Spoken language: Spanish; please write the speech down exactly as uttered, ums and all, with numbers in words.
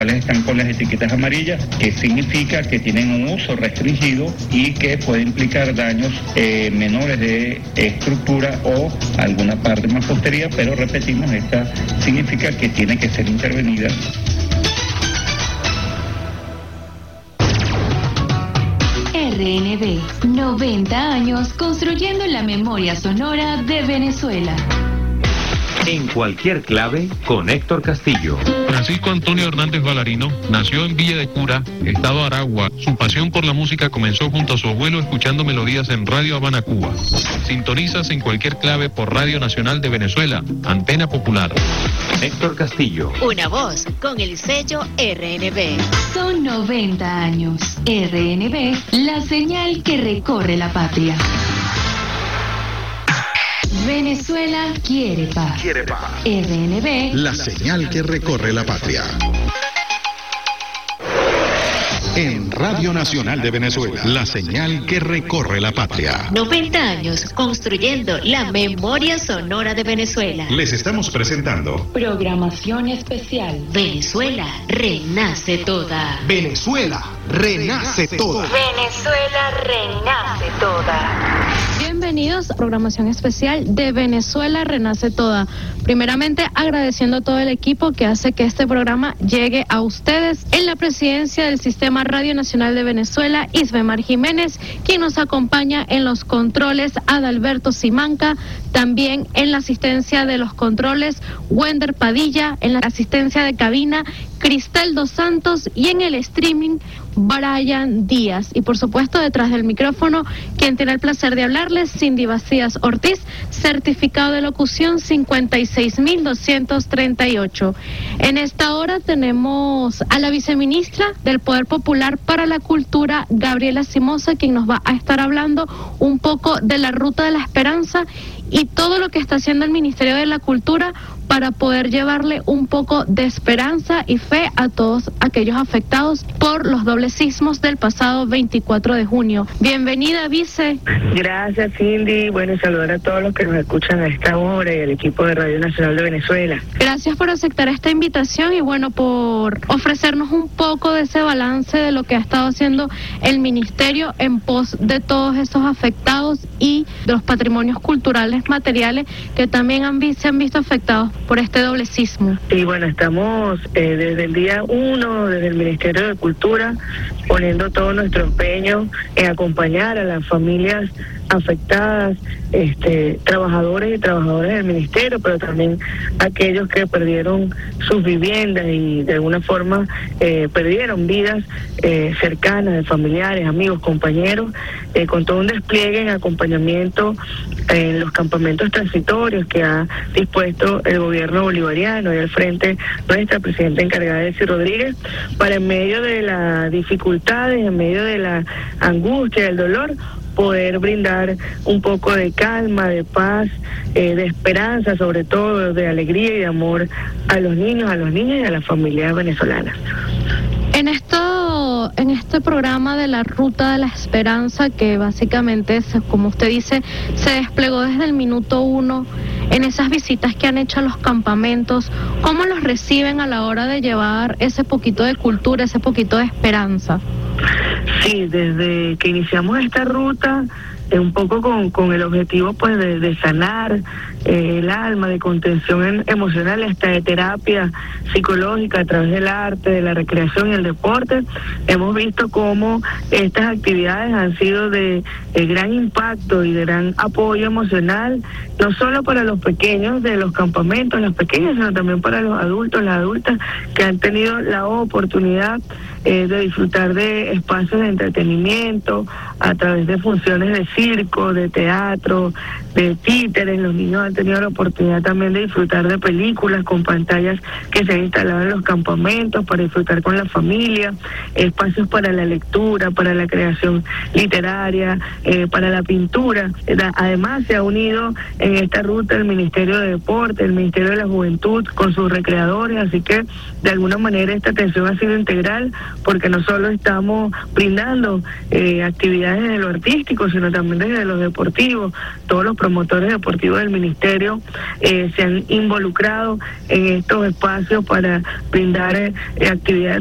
Están con las etiquetas amarillas, que significa que tienen un uso restringido y que puede implicar daños eh, menores de estructura o alguna parte más posterior, pero repetimos, esta significa que tiene que ser intervenida. R N B, noventa años construyendo la memoria sonora de Venezuela. En cualquier clave, con Héctor Castillo. Francisco Antonio Hernández Valarino nació en Villa de Cura, estado Aragua. Su pasión por la música comenzó junto a su abuelo escuchando melodías en Radio Habana, Cuba. Sintonizas en cualquier clave por Radio Nacional de Venezuela, Antena Popular. Héctor Castillo. Una voz con el sello R N B. Son noventa años. R N B, la señal que recorre la patria. Venezuela quiere paz. Quiere paz. R N B, la señal que recorre la patria. En Radio Nacional de Venezuela, la señal que recorre la patria. noventa años construyendo la memoria sonora de Venezuela. Les estamos presentando programación especial. Venezuela renace toda. Venezuela renace toda. Venezuela renace toda. Bienvenidos a programación especial de Venezuela Renace Toda. Primeramente agradeciendo a todo el equipo que hace que este programa llegue a ustedes. En la presidencia del Sistema Radio Nacional de Venezuela, Isbemar Jiménez, quien nos acompaña en los controles, Adalberto Simanca, también en la asistencia de los controles, Wender Padilla, en la asistencia de cabina, Cristel Dos Santos, y en el streaming, Brian Díaz. Y por supuesto detrás del micrófono, quien tiene el placer de hablarles, Cindy Vacías Ortiz, certificado de locución cincuenta y seis mil doscientos treinta y ocho. En esta hora tenemos a la viceministra del Poder Popular para la Cultura, Gabriela Simosa, quien nos va a estar hablando un poco de la Ruta de la Esperanza y todo lo que está haciendo el Ministerio de la Cultura para poder llevarle un poco de esperanza y fe a todos aquellos afectados por los dobles sismos del pasado veinticuatro de junio. Bienvenida, vice. Gracias, Cindy. Bueno, y saludar a todos los que nos escuchan a esta hora y al equipo de Radio Nacional de Venezuela. Gracias por aceptar esta invitación y bueno, por ofrecernos un poco de ese balance de lo que ha estado haciendo el Ministerio en pos de todos esos afectados y de los patrimonios culturales materiales que también han, se han visto afectados por este doble sismo. Y bueno, estamos eh, desde el día uno, desde el Ministerio de Cultura, poniendo todo nuestro empeño en acompañar a las familias afectadas, este, trabajadores y trabajadoras del ministerio, pero también aquellos que perdieron sus viviendas y de alguna forma eh, perdieron vidas eh, cercanas de familiares, amigos, compañeros, eh, con todo un despliegue en acompañamiento en los campamentos transitorios que ha dispuesto el gobierno bolivariano y al frente nuestra presidenta encargada, Delcy Rodríguez, para en medio de las dificultades, en medio de la angustia, del dolor, poder brindar un poco de calma, de paz, eh, de esperanza, sobre todo de alegría y de amor a los niños, a los niños y a las familias venezolanas. En esto, en este programa de la Ruta de la Esperanza, que básicamente, es, como usted dice, se desplegó desde el minuto uno, en esas visitas que han hecho a los campamentos, ¿cómo los reciben a la hora de llevar ese poquito de cultura, ese poquito de esperanza? Sí, desde que iniciamos esta ruta, eh, un poco con, con el objetivo pues de, de sanar eh, el alma, de contención en, emocional, hasta de terapia psicológica a través del arte, de la recreación y el deporte, hemos visto cómo estas actividades han sido de, de gran impacto y de gran apoyo emocional, no solo para los pequeños de los campamentos, los pequeños, sino también para los adultos, las adultas que han tenido la oportunidad eh, de disfrutar de espacios de entretenimiento a través de funciones de circo, de teatro, de títeres. Los niños han tenido la oportunidad también de disfrutar de películas con pantallas que se han instalado en los campamentos para disfrutar con la familia, espacios para la lectura, para la creación literaria, eh, para la pintura. Además se ha unido en esta ruta el Ministerio de Deporte, el Ministerio de la Juventud con sus recreadores, así que de alguna manera esta atención ha sido integral porque no solo estamos brindando eh, actividades de lo artístico, sino también también desde los deportivos, todos los promotores deportivos del ministerio eh, se han involucrado en estos espacios para brindar eh, actividades